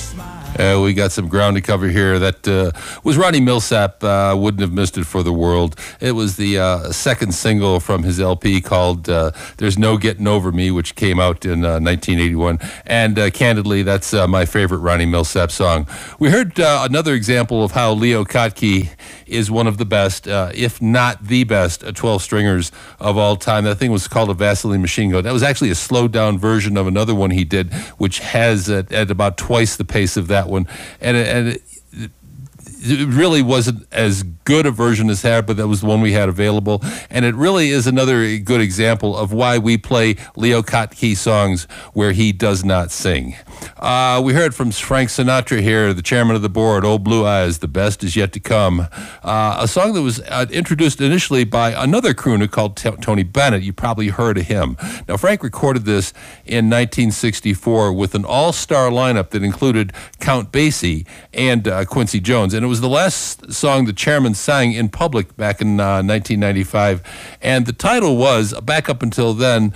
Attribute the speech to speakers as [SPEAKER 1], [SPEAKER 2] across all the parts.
[SPEAKER 1] We got some ground to cover here. That was Ronnie Milsap. Wouldn't have missed it for the world. It was the second single from his LP called There's No Getting Over Me, which came out in 1981. And candidly, that's my favorite Ronnie Milsap song. We heard another example of how Leo Kottke is one of the best, if not the best, 12-stringers of all time. That thing was called a Vaseline Machine Gun. That was actually a slowed-down version of another one he did, which has at about twice the pace of that one. And it really wasn't as good a version as that, but that was the one we had available. And it really is another good example of why we play Leo Kottke songs where he does not sing. We heard from Frank Sinatra here, the chairman of the board, Old Blue Eyes, The Best Is Yet to Come. A song that was introduced initially by another crooner called Tony Bennett. You probably heard of him. Now, Frank recorded this in 1964 with an all-star lineup that included Count Basie and Quincy Jones. And it was the last song the chairman sang in public back in 1995. And the title was, back up until then,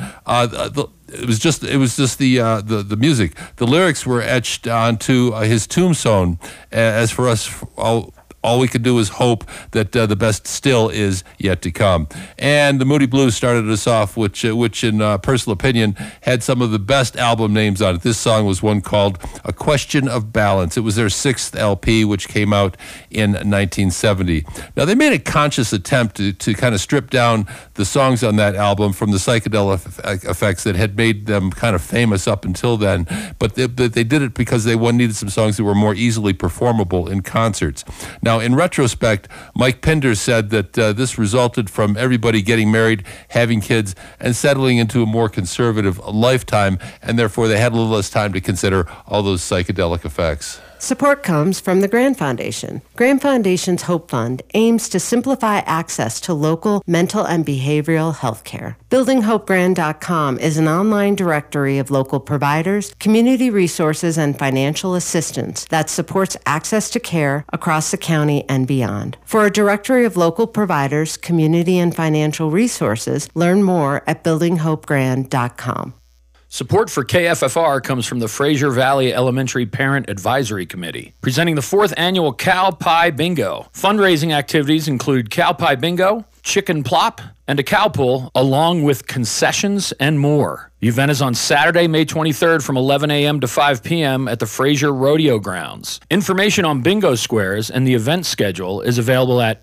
[SPEAKER 1] it was just the music. The lyrics were etched onto his tombstone. As for us, all we could do is hope that the best still is yet to come. And the Moody Blues started us off, which in personal opinion, had some of the best album names on it. This song was one called A Question of Balance. It was their 6th LP, which came out in 1970. Now, they made a conscious attempt to kind of strip down the songs on that album from the psychedelic effects that had made them kind of famous up until then. But they did it because they needed some songs that were more easily performable in concerts. Now, in retrospect, Mike Pinder said that this resulted from everybody getting married, having kids, and settling into a more conservative lifetime, and therefore they had a little less time to consider all those psychedelic effects.
[SPEAKER 2] Support comes from the Grand Foundation. Grand Foundation's Hope Fund aims to simplify access to local mental and behavioral health care. BuildingHopeGrand.com is an online directory of local providers, community resources, and financial assistance that supports access to care across the county and beyond. For a directory of local providers, community, and financial resources, learn more at BuildingHopeGrand.com.
[SPEAKER 3] Support for KFFR comes from the Fraser Valley Elementary Parent Advisory Committee, presenting the 4th annual Cow Pie Bingo. Fundraising activities include Cow Pie Bingo, Chicken Plop, and a cow pull, along with concessions and more. The event is on Saturday, May 23rd from 11 a.m. to 5 p.m. at the Fraser Rodeo Grounds. Information on bingo squares and the event schedule is available at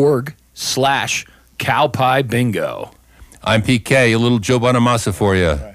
[SPEAKER 3] fvepac.org/cowpiebingo.
[SPEAKER 1] I'm PK, a little Joe Bonamassa for you.